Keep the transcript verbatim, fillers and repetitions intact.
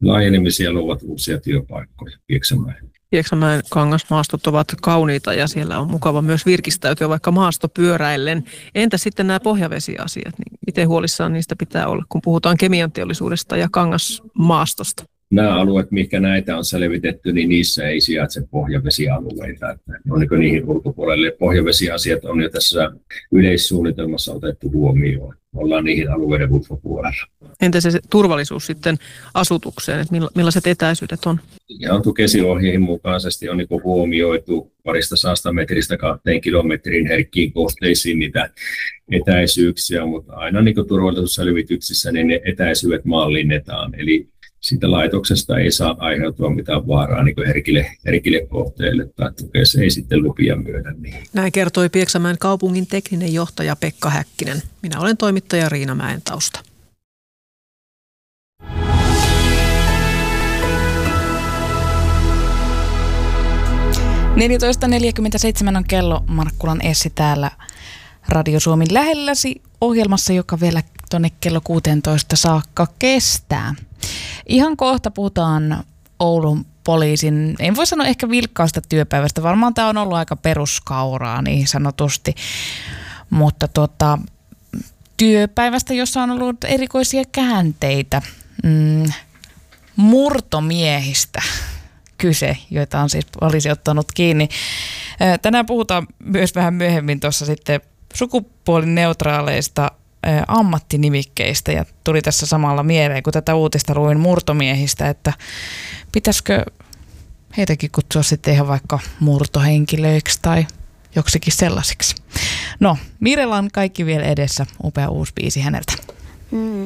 laajenemisia luovat uusia työpaikkoja Pieksämäen. Pieksämäen kangasmaastot ovat kauniita ja siellä on mukava myös virkistäytyä vaikka maastopyöräillen. Entä sitten nämä pohjavesiasiat? Niin miten huolissaan niistä pitää olla, kun puhutaan kemianteollisuudesta ja kangasmaastosta? Nämä alueet, mihinkä näitä on selvitetty, niin niissä ei sijaitse pohjavesialueita. Että on niin niihin ulkopuolelle. Pohjavesiasiat on jo tässä yleissuunnitelmassa otettu huomioon. Ollaan niihin alueiden ulkopuolella. Entä se turvallisuus sitten asutukseen, että millaiset etäisyydet on? Ihan Tukesin-ohjeihin mukaisesti on niin huomioitu parista saasta metristä kahteen kilometrin herkkiin kohteisiin niitä etäisyyksiä, mutta aina niin turvallisuusselvityksissä niin ne etäisyydet mallinnetaan. Eli siitä laitoksesta ei saa aiheutua mitään vaaraa niin herkille, herkille kohteille tai Tukes ei sitten lupia myödä niihin. Näin kertoi Pieksämäen kaupungin tekninen johtaja Pekka Häkkinen. Minä olen toimittaja Riina Mäentausta. neljätoista neljäkymmentäseitsemän on kello. Markkulan Essi täällä Radio Suomen lähelläsi ohjelmassa, joka vielä tuonne kello kuusitoista saakka kestää. Ihan kohta puhutaan Oulun poliisin, en voi sanoa ehkä vilkkaasta työpäivästä, varmaan tämä on ollut aika peruskauraa niin sanotusti, mutta tuota, työpäivästä, jossa on ollut erikoisia käänteitä, mm, murtomiehistä kyse, joita on siis poliisi ottanut kiinni. Tänään puhutaan myös vähän myöhemmin tuossa sitten sukupuolineutraaleista ammattinimikkeistä ja tuli tässä samalla mieleen, kun tätä uutista luin murtomiehistä, että pitäisikö heitäkin kutsua sitten ihan vaikka murtohenkilöiksi tai joksikin sellaisiksi. No, Mirella on kaikki vielä edessä, upea uusi biisi häneltä. Mm.